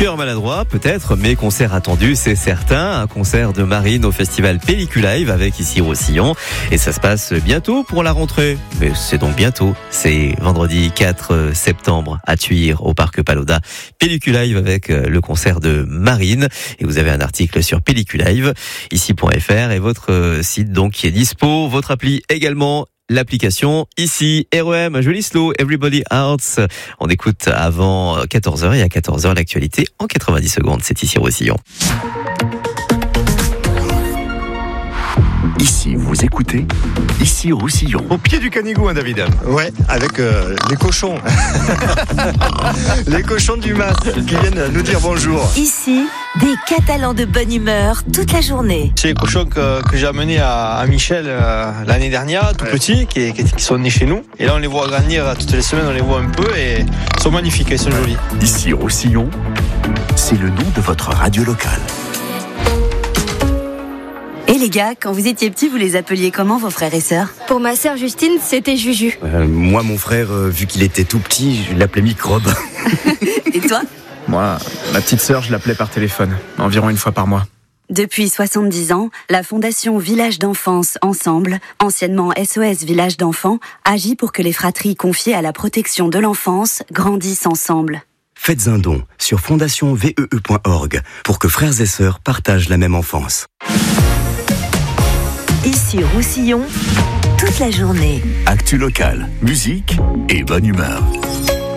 cœur maladroit, peut-être, mais concert attendu, c'est certain. Un concert de Marine au festival Pelliculive avec ici Roussillon. Et ça se passe bientôt pour la rentrée. Mais c'est donc bientôt. C'est vendredi 4 septembre à Tuire au parc Palau-d'A. Pelliculive avec le concert de Marine. Et vous avez un article sur Pelliculive, ici.fr, et votre site donc qui est dispo. Votre appli également. L'application ici, REM, joli slow, Everybody Arts. On écoute avant 14h et à 14h l'actualité en 90 secondes. C'est ici Roussillon. Ici, vous écoutez, ici Roussillon. Au pied du Canigou, hein, David. Ouais, avec les cochons. Les cochons du Mas qui viennent nous dire bonjour. Ici, des Catalans de bonne humeur toute la journée. C'est les cochons que j'ai amenés à Michel l'année dernière, tout petits, qui sont nés chez nous. Et là, on les voit grandir toutes les semaines, on les voit un peu et ils sont magnifiques, ils sont jolis. Ici Roussillon, c'est le nom de votre radio locale. Et les gars, quand vous étiez petits, vous les appeliez comment vos frères et sœurs ? Pour ma sœur Justine, c'était Juju. Moi, mon frère, vu qu'il était tout petit, je l'appelais Microbe. Et toi ? Moi, ma petite sœur, je l'appelais par téléphone, environ une fois par mois. Depuis 70 ans, la Fondation Village d'Enfance Ensemble, anciennement SOS Village d'Enfants, agit pour que les fratries confiées à la protection de l'enfance grandissent ensemble. Faites un don sur fondationvee.org pour que frères et sœurs partagent la même enfance. Ici Roussillon, toute la journée. Actu locale, musique et bonne humeur.